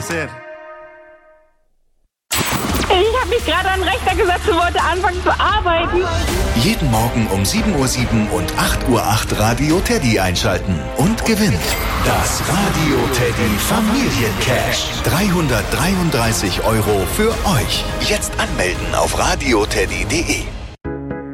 placer. Ich habe mich gerade an den Rechner gesetzt und wollte anfangen zu arbeiten. Jeden Morgen um 7:07 Uhr und 8:08 Uhr Radio Teddy einschalten und gewinnen. Das Radio Teddy Familiencash. 333 € für euch. Jetzt anmelden auf radioteddy.de.